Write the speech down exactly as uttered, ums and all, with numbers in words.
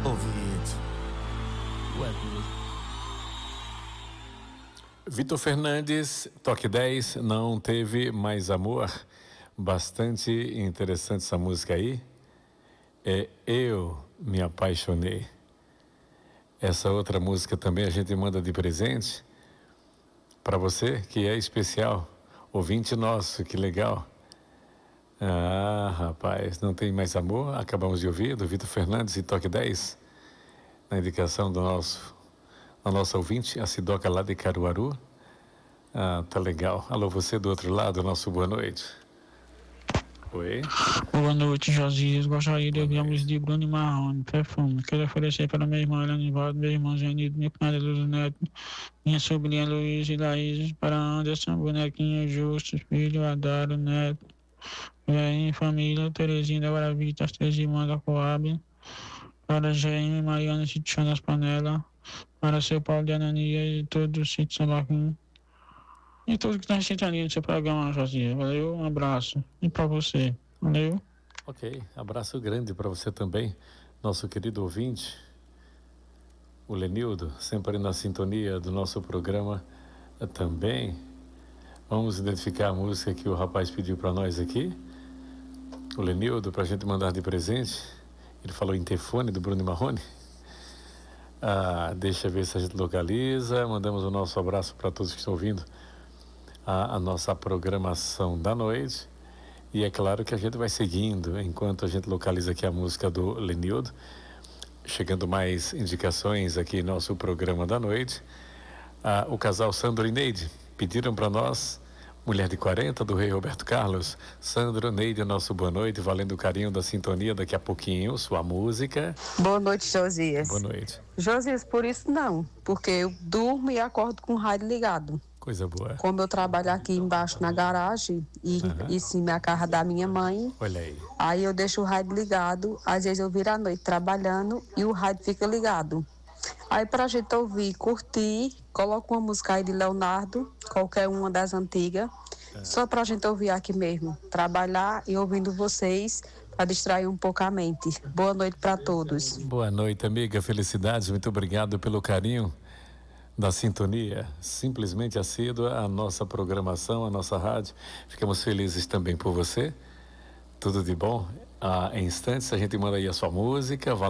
Ouvinte. Ué, Vitor Fernandes, Toque dez, Não Teve Mais Amor. Bastante interessante essa música aí. É Eu Me Apaixonei. Essa outra música também a gente manda de presente para você, que é especial. Ouvinte nosso, que legal. Ah, rapaz, Não Tem Mais Amor. Acabamos de ouvir, do Vitor Fernandes e Toque dez. Na indicação do nosso, da nossa ouvinte, a Sidoca lá de Caruaru. Ah, tá legal. Alô, você do outro lado, nosso boa noite. Oi. Boa noite, Josias. Gostaria de ouvir a música de Bruno e Marrone, Perfume. Quero oferecer para minha irmã Elanivaldo, meu irmão Zenido, minha cunhada Luz Neto, minha sobrinha Luiz e Laís, para Anderson, Bonequinho, Justo, Filho, Adaro, Neto, Jair, Família, Terezinha da Guaravita, as três irmãs da Coab, para Jair e Mariana, Sítio das Panelas, para seu Paulo de Anania e todo o Sítio São Marquinhos. E todos que estão em sintonia no seu programa, Josias. Valeu, um abraço. E para você. Valeu. Ok, abraço grande para você também, nosso querido ouvinte, o Lenildo, sempre na sintonia do nosso programa também. Vamos identificar a música que o rapaz pediu para nós aqui, o Lenildo, para a gente mandar de presente. Ele falou em Tefone, do Bruno Marrone. Ah, deixa eu ver se a gente localiza. Mandamos o nosso abraço para todos que estão ouvindo a, a nossa programação da noite. E é claro que a gente vai seguindo enquanto a gente localiza aqui a música do Lenildo. Chegando mais indicações aqui no nosso programa da noite. Ah, o casal Sandro e Neide pediram para nós, Mulher de quarenta, do Rei Roberto Carlos. Sandro, Neide, nosso boa noite, valendo o carinho da sintonia. Daqui a pouquinho, sua música. Boa noite, Josias. Boa noite. Josias, por isso não, porque eu durmo e acordo com o rádio ligado. Coisa boa. Como eu trabalho aqui embaixo na garagem e Uhum. em cima é a casa da minha mãe, Olha aí. aí eu deixo o rádio ligado, às vezes eu viro à noite trabalhando e o rádio fica ligado. Aí pra gente ouvir, curtir, coloca uma música aí de Leonardo, qualquer uma das antigas, é. Só pra gente ouvir aqui mesmo, trabalhar e ouvindo vocês para distrair um pouco a mente. Boa noite para todos. Boa noite, amiga, felicidades, muito obrigado pelo carinho da sintonia, simplesmente assídua a nossa programação, a nossa rádio. Ficamos felizes também por você. Tudo de bom. Ah, em instantes a gente manda aí a sua música.